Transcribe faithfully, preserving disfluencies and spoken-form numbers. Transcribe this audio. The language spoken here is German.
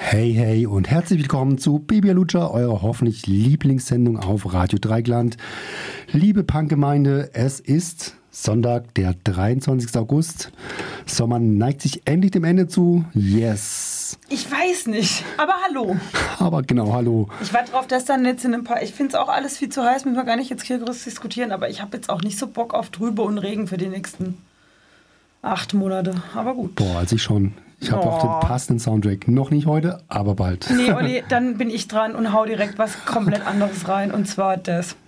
Hey, hey und herzlich willkommen zu Baby Lutscher, eurer hoffentlich Lieblingssendung auf Radio Dreigland. Liebe Punkgemeinde, es ist Sonntag, der dreiundzwanzigster August. Sommer neigt sich endlich dem Ende zu. Yes. Ich weiß nicht, aber hallo. Aber genau, hallo. Ich warte drauf, dass dann jetzt in ein paar... Ich finde es auch alles viel zu heiß, müssen wir gar nicht jetzt hier groß diskutieren, aber ich habe jetzt auch nicht so Bock auf Trübe und Regen für die nächsten acht Monate. Aber gut. Boah, als ich schon... Ich habe Oh. auch den passenden Soundtrack. Noch nicht heute, aber bald. Nee, Olli, dann bin ich dran und hau direkt was komplett anderes rein. Und zwar das.